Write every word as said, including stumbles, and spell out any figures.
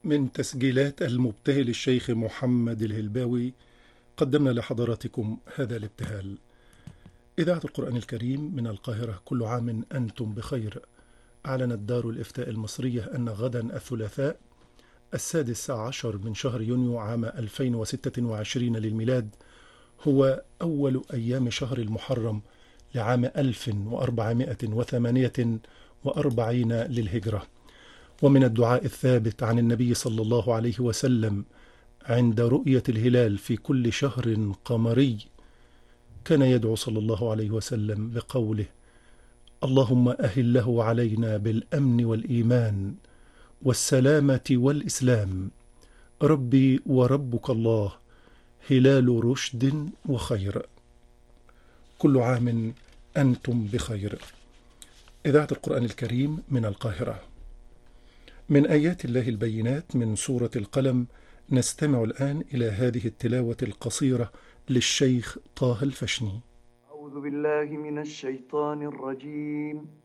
من تسجيلات المبتهل الشيخ محمد الهلباوي قدمنا لحضراتكم هذا الابتهال. إذاعة القرآن الكريم من القاهرة، كل عام أنتم بخير. أعلنت دار الإفتاء المصرية أن غدا الثلاثاء السادس عشر من شهر يونيو عام ألفين وستة وعشرين للميلاد هو أول أيام شهر المحرم لعام ألف وأربعمائة وثمانية وأربعين للهجرة. ومن الدعاء الثابت عن النبي صلى الله عليه وسلم عند رؤية الهلال في كل شهر قمري كان يدعو صلى الله عليه وسلم بقوله: اللهم أهله علينا بالأمن والإيمان والسلامة والإسلام، ربي وربك الله، هلال رشد وخير. كل عام أنتم بخير. إذاعة القرآن الكريم من القاهرة. من آيات الله البينات من سورة القلم نستمع الآن إلى هذه التلاوة القصيرة للشيخ طه الفشني. أعوذ بالله من الشيطان الرجيم.